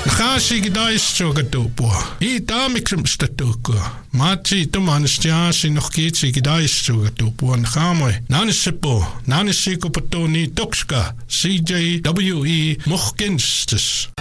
Ga sigidais chogatupo. Ita mikrimstatuko. Machi tomanstiasi nog kiet sigidais chogatupo. En gamoy. Nanisipo. Nanisiko patoni toxka. CJWE Mochkinstes.